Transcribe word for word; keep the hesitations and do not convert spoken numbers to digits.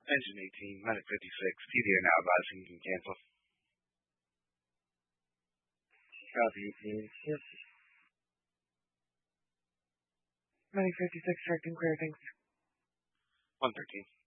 Engine eighteen, Medic fifty-six, T D A now advising you can cancel. Copy eighteen. Yep. Medic fifty-six, direct and clear, thanks. one thirteen.